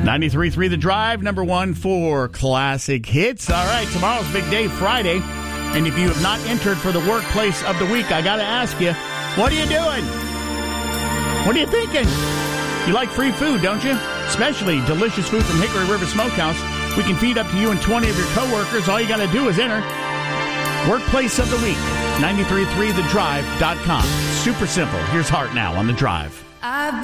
93.3 The Drive, number one for classic hits. All right, tomorrow's big day, Friday. And if you have not entered for the workplace of the week, I got to ask you, what are you doing? What are you thinking? You like free food, don't you? Especially delicious food from Hickory River Smokehouse. We can feed up to you and 20 of your coworkers. All you got to do is enter Workplace of the Week, 93.3thedrive.com. Super simple. Here's Hart now on The Drive.